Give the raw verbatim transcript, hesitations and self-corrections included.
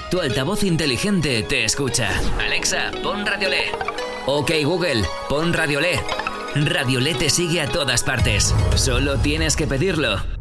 tu altavoz inteligente te escucha. Alexa, pon Radiolé. Ok, Google, pon Radiolé. Radiolé te sigue a todas partes. Solo tienes que pedirlo.